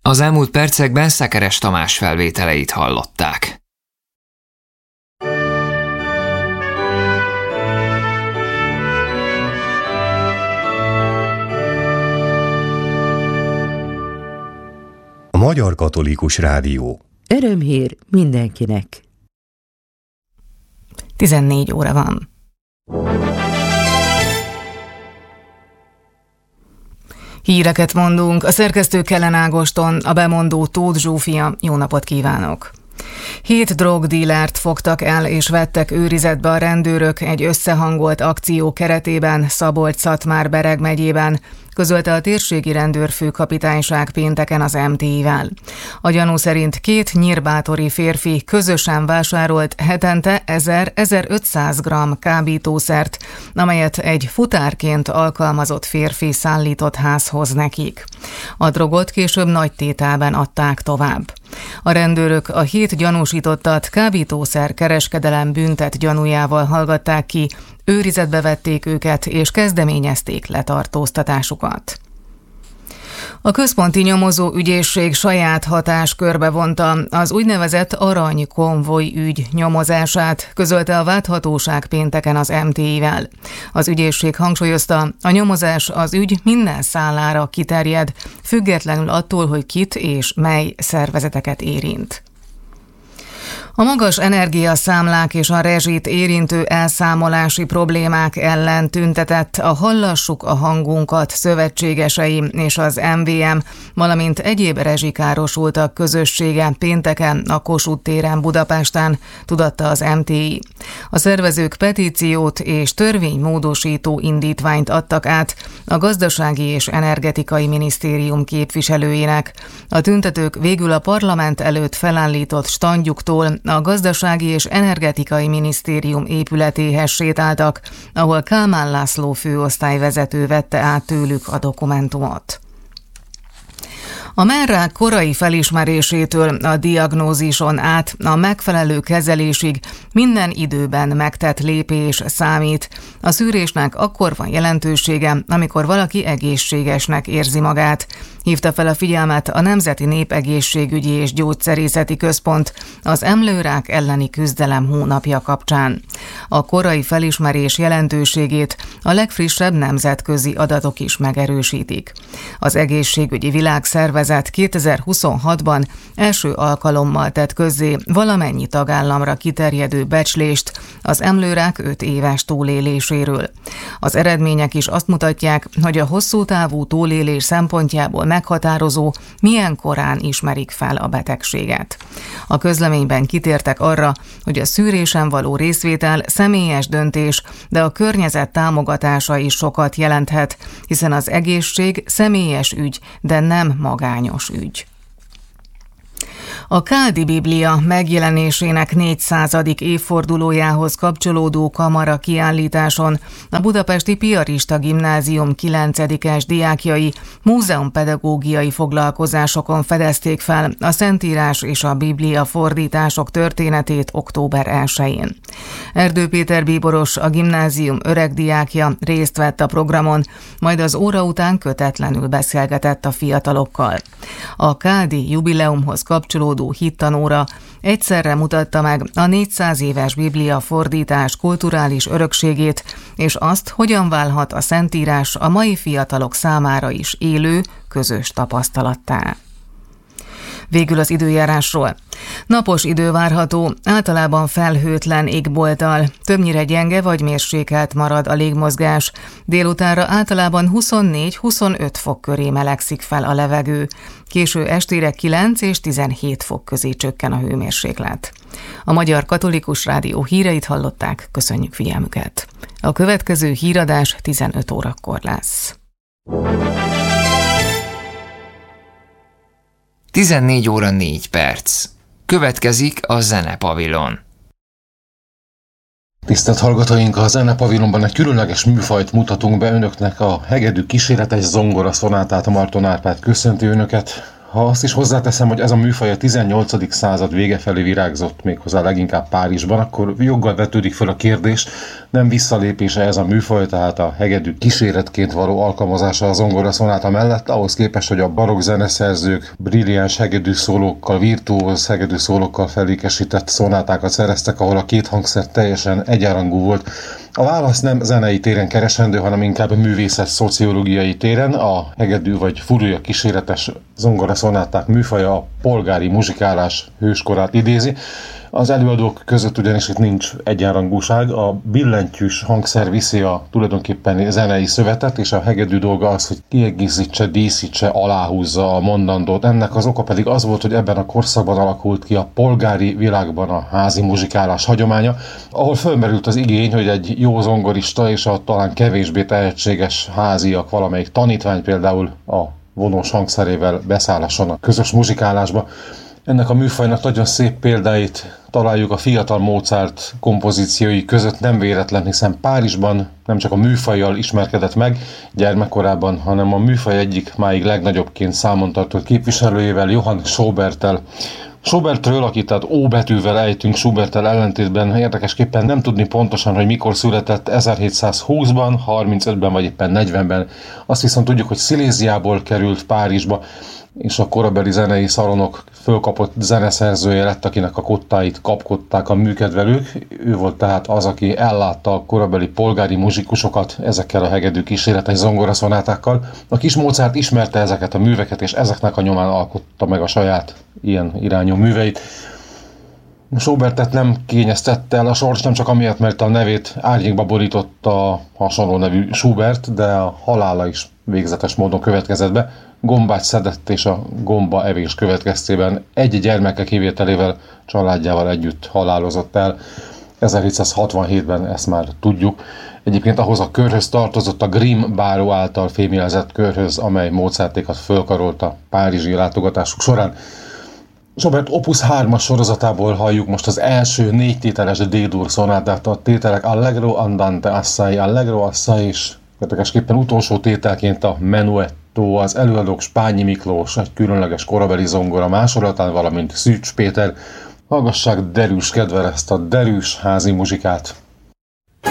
Az elmúlt percekben Szekeres Tamás felvételeit hallották. A Magyar Katolikus Rádió. Örömhír mindenkinek. 14 óra van. Híreket mondunk, a szerkesztő Kellen Ágoston, a bemondó Tóth Zsófia. Jó napot kívánok! 7 drogdílert fogtak el és vettek őrizetbe a rendőrök egy összehangolt akció keretében Szabolcs-Szatmár-Bereg megyében, közölte a térségi rendőrfőkapitányság pénteken az MTI-vel. A gyanú szerint 2 nyírbátori férfi közösen vásárolt hetente 1000-1500 g kábítószert, amelyet egy futárként alkalmazott férfi szállított házhoz nekik. A drogot később nagy tételben adták tovább. A rendőrök a 7 gyanúsítottat kábítószer kereskedelem büntet gyanújával hallgatták ki, őrizetbe vették őket és kezdeményezték letartóztatásukat. A központi nyomozó ügyészség saját hatáskörbe vonta az úgynevezett aranykonvoj ügy nyomozását, közölte a vádhatóság pénteken az MTI-vel. Az ügyészség hangsúlyozta, a nyomozás az ügy minden szálára kiterjed, függetlenül attól, hogy kit és mely szervezeteket érint. A magas energiaszámlák és a rezsit érintő elszámolási problémák ellen tüntetett a Hallassuk a hangunkat szövetségesei és az MVM, valamint egyéb rezsikárosultak közössége pénteken a Kossuth téren Budapesten, tudatta az MTI. A szervezők petíciót és törvénymódosító indítványt adtak át a Gazdasági és Energetikai Minisztérium képviselőinek. A tüntetők végül a parlament előtt felállított standjuktól a Gazdasági és Energetikai Minisztérium épületéhez sétáltak, ahol Kálmán László főosztályvezető vette át tőlük a dokumentumot. A mellrák korai felismerésétől a diagnózison át a megfelelő kezelésig minden időben megtett lépés számít. A szűrésnek akkor van jelentősége, amikor valaki egészségesnek érzi magát. Hívta fel a figyelmet a Nemzeti Népegészségügyi és Gyógyszerészeti Központ az emlőrák elleni küzdelem hónapja kapcsán. A korai felismerés jelentőségét a legfrissebb nemzetközi adatok is megerősítik. Az Egészségügyi Világszervezet 2026-ban első alkalommal tett közzé valamennyi tagállamra kiterjedő becslést az emlőrák 5 éves túléléséről. Az eredmények is azt mutatják, hogy a hosszú távú túlélés szempontjából meghatározó, milyen korán ismerik fel a betegséget. A közleményben kitértek arra, hogy a szűrésen való részvétel személyes döntés, de a környezet támogatása is sokat jelenthet, hiszen az egészség személyes ügy, de nem magányos ügy. A Káldi Biblia megjelenésének 400. évfordulójához kapcsolódó kamara kiállításon a Budapesti Piarista Gimnázium 9-es diákjai múzeumpedagógiai foglalkozásokon fedezték fel a Szentírás és a Biblia fordítások történetét október 1-én. Erdő Péter bíboros, a gimnázium öreg diákja részt vett a programon, majd az óra után kötetlenül beszélgetett a fiatalokkal. A Káldi jubileumhoz kapcsolódó hittanóra egyszerre mutatta meg a 400 éves Biblia fordítás kulturális örökségét, és azt, hogyan válhat a Szentírás a mai fiatalok számára is élő, közös tapasztalattá. Végül az időjárásról. Napos idő várható, általában felhőtlen égbolttal, többnyire gyenge vagy mérsékelt marad a légmozgás. Délutánra általában 24-25 fok köré melegszik fel a levegő. Késő estére 9 és 17 fok közé csökken a hőmérséklet. A Magyar Katolikus Rádió híreit hallották, köszönjük figyelmüket. A következő híradás 15 órakor lesz. 14 óra 4 perc. Következik a Zenepavilon. Tisztelt hallgatóink, a Zenepavilonban egy különleges műfajt mutatunk be önöknek, a hegedű kíséretes zongora szonátát. Marton Árpád köszönti önöket. Ha azt is hozzáteszem, hogy ez a műfaj a 18. század vége felé virágzott méghozzá leginkább Párizsban, akkor joggal vetődik fel a kérdés, nem visszalépése ez a műfaj, tehát a hegedű kíséretként való alkalmazása a zongoraszonáta mellett, ahhoz képest, hogy a barokk zeneszerzők brilliáns hegedűszólókkal, virtuóz hegedűszólókkal felékesített szonátákat szereztek, ahol a két hangszer teljesen egyenrangú volt. A válasz nem zenei téren keresendő, hanem inkább művészet szociológiai téren. A hegedű vagy furulya kíséretes zongoraszonáták műfaja a polgári muzsikálás hőskorát idézi. Az előadók között ugyanis itt nincs egyenrangúság, a billentyűs hangszer viszi a tulajdonképpen zenei szövetet, és a hegedű dolga az, hogy kiegészítse, díszítse, aláhúzza a mondandót. Ennek az oka pedig az volt, hogy ebben a korszakban alakult ki a polgári világban a házi muzsikálás hagyománya, ahol fölmerült az igény, hogy egy jó zongorista és a talán kevésbé tehetséges háziak, valamelyik tanítvány például a vonós hangszerével beszállhasson a közös muzsikálásba. Ennek a műfajnak nagyon szép példáit találjuk a fiatal Mozart kompozíciói között, nem véletlen, hiszen Párizsban nem csak a műfajjal ismerkedett meg gyermekkorában, hanem a műfaj egyik máig legnagyobbként számon tartott képviselőjével, Johann Schuberttel. Schubertről, akit tehát O betűvel ejtünk, Schuberttel ellentétben érdekesképpen nem tudni pontosan, hogy mikor született, 1720-ban, 35-ben vagy éppen 40-ben. Azt viszont tudjuk, hogy Sziléziából került Párizsba, és a korabeli zenei szalonok fölkapott zeneszerzője lett, akinek a kottáit kapkodták a műkedvelők. Ő volt tehát az, aki ellátta a korabeli polgári muzsikusokat ezekkel a hegedű kíséretes zongoraszonátákkal. A kis Mozart ismerte ezeket a műveket, és ezeknek a nyomán alkotta meg a saját ilyen irányú műveit. Schubertet nem kényeztette el a sors, nem csak amiatt, mert a nevét árnyékba borította a hasonló nevű Schubert, de a halála is végzetes módon következett be. Gombát szedett, és a gomba evés következtében egy gyermeke kivételével családjával együtt halálozott el. 1767-ben ezt már tudjuk. Egyébként ahhoz a körhöz tartozott, a Grimm báró által fémjelzett körhöz, amely Mozartékat fölkarolta párizsi látogatásuk során. Schubert Opus 3-as sorozatából halljuk most az első 4 tételes D-dur szonátát, a tételek Allegro andante assai, és érdekesképpen utolsó tételként a Menuetto, az előadók Spányi Miklós, egy különleges korabeli zongora másolatán, valamint Szűcs Péter. Hallgassák derűs kedvel ezt a derűs házi muzsikát.